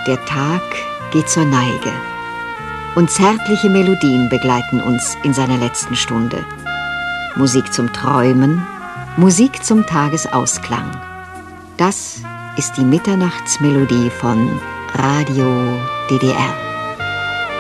Der Tag geht zur Neige und zärtliche Melodien begleiten uns in seiner letzten Stunde. Musik zum Träumen, Musik zum Tagesausklang. Das ist die Mitternachtsmelodie von Radio DDR.